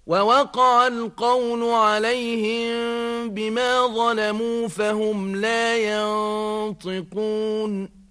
ووقع القول عليهم بما ظلموا فهم لا ينطقون